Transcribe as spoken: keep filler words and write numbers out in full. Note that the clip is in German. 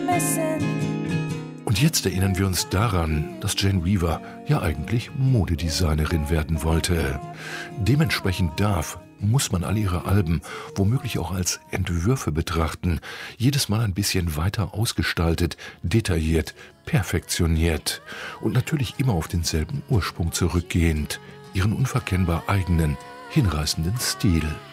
Und jetzt erinnern wir uns daran, dass Jane Weaver ja eigentlich Modedesignerin werden wollte. Dementsprechend darf, muss man all ihre Alben womöglich auch als Entwürfe betrachten, jedes Mal ein bisschen weiter ausgestaltet, detailliert, perfektioniert und natürlich immer auf denselben Ursprung zurückgehend, ihren unverkennbar eigenen, hinreißenden Stil.